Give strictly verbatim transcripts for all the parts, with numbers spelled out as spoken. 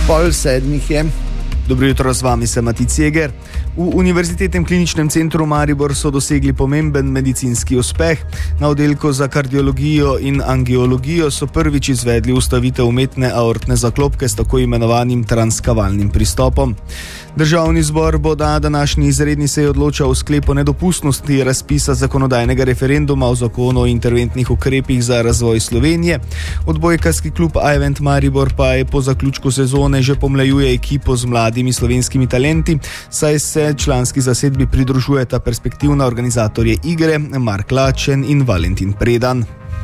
Pol sedmih je. Dobro jutro, z vami sem Matic Jeger. V Univerzitetnem kliničnem centru Maribor so dosegli pomemben medicinski uspeh. Na oddelku za kardiologijo in angiologijo so prvič izvedli ustavitev umetne aortne zaklopke s tako imenovanim transkavalnim pristopom. Državni zbor bo na današnji izredni seji odločal o sklepu nedopustnosti razpisa zakonodajnega referenduma o zakonu o interventnih ukrepih za razvoj Slovenije. Odbojkarski klub Ajvent Maribor pa je po zaključku sezone že pomlajuje ekipo z mladimi slovenskimi talenti, saj se članski zasedbi pridružujeta perspektivna organizatorje igre Mark Lačen in Valentin Predan.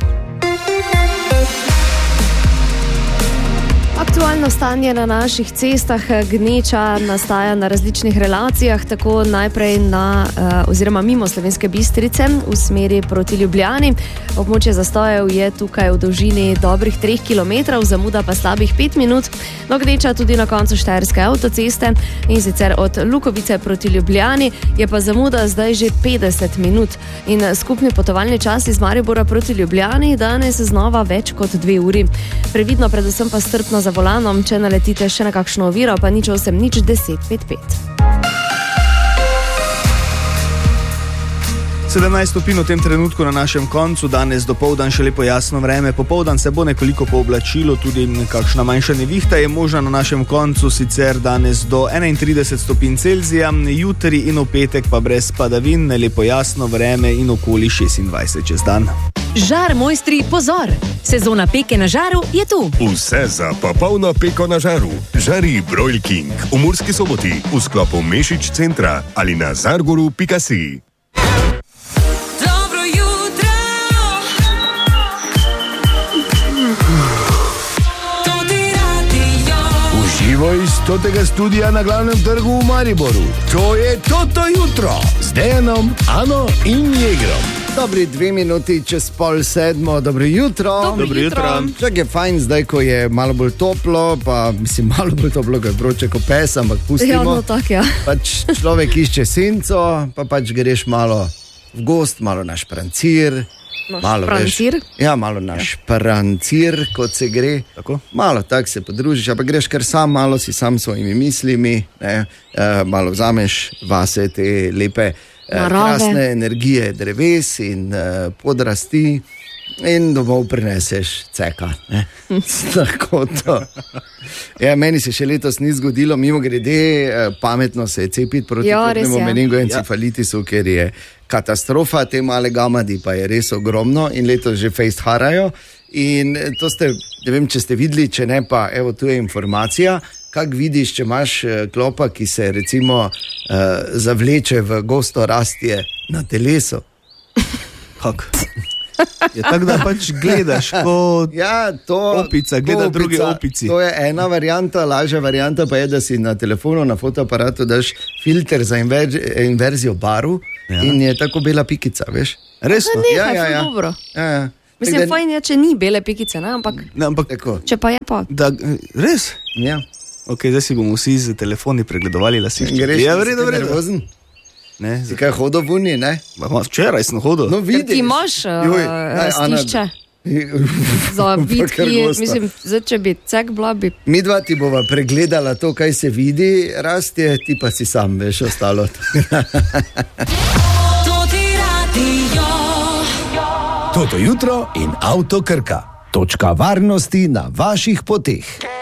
Aktualno stanje na naših cestah, gneča nastaja na različnih relacijah, tako najprej na oziroma mimo Slovenske Bistrice v smeri proti Ljubljani. Območje zastojev je tukaj v dolžini dobrih treh kilometrov, zamuda pa slabih pet minut. No, gneča tudi na koncu Štajerske avtoceste, in sicer od Lukovice proti Ljubljani je pa zamuda zdaj že petdeset minut. In skupni potovalni čas iz Maribora proti Ljubljani danes znova več kot dve uri. Previdno, predvsem pa strpno za volanom, če naletite še na kakšno oviro, pa nič osem nič deset pet pet. sedemnajst stopinj v tem trenutku na našem koncu, danes dopoldan še lepo jasno vreme, popoldan se bo nekoliko pooblačilo, tudi kakšna manjša nevihta je možna na našem koncu, sicer danes do enaintrideset stopinj Celzija, jutri in v petek pa brez padavin, lepo jasno vreme in okoli šestindvajset čez dan. Žar mojstri, pozor! Sezona peke na žaru je tu. Vse za popolno peko na žaru. Žari Broil King v Murski Soboti v sklopu Mešič centra ali na zargoru pika si. Živo iz stotega studija na glavnem trgu v Mariboru. To je Toto jutro z Dejanom, Ano in Jegrom. Dobri dve minuti čez pol sedmo, dobro jutro. Dobro jutro. Čak je fajn zdaj, ko je malo bolj toplo, pa mislim malo bolj toplo, ko je vroče ko pes, ampak pustimo. Ja, no tak, ja. Pač človek išče senco, pa pač greš malo v gost, malo na šprancir. No, malo šprancir? Veš, ja, malo na šprancir, kot se gre. Tako? Malo tak se podružiš, pa greš kar sam, malo si sam svojimi mislimi, ne? E, malo vzameš vase te lepe Narave. krasne energije dreves in uh, podrasti in domov prineseš ceka. Tako to. Ja, meni se še letos ni zgodilo, mimo grede, pametno se je cepiti proti ja, kodnemu meningoencefalitisu, ja. Ker je katastrofa, te male gamadi pa je res ogromno in letos že fejst harajo. In to ste, ne vem, če ste videli, če ne pa, evo, tu je informacija. Kak vidiš, če imaš klopa, ki se recimo uh, zavleče v gosto rastje na telesu? Kak? Je tako, da pač gledaš kot ja, to, opica, gleda opica, druge opici. To je ena varianta, lažja varianta pa je, da si na telefonu, na fotoaparatu daš filter za inver, inverzijo baru ja. In je tako bela pikica, veš? Resno? Ne, ja, ja, ja. dobro. Ja, ja. Mislim, da... fajn je, če ni bele pikice, ne? Ampak, ne, ampak tako. Če pa je pa. Da, res? Ja. Ok, zdaj si bomo vsi z telefoni pregledovali lasišče. Greš, ja, vredo, vredo. Ne, si kaj hodil v uni, ne? Včeraj sem hodil. No, vidiš. Ti imaš uh, stišče za bitki, mislim, zdaj, če bi cek bila, bi... Midva ti bova pregledala to, kaj se vidi, rastje, ti pa si sam, veš, ostalo. Toto jutro in Avto Krka. Točka varnosti na vaših poteh.